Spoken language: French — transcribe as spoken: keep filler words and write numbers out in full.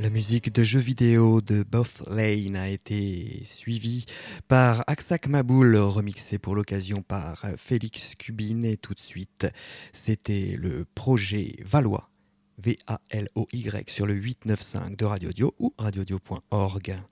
La musique de jeux vidéo de Both Lane a été suivie par Aksak Maboul, remixé pour l'occasion par Félix Cubine. Et tout de suite, c'était le projet Valois, V A L O Y, sur le huit neuf cinq de Radio Dio ou radiodio point org.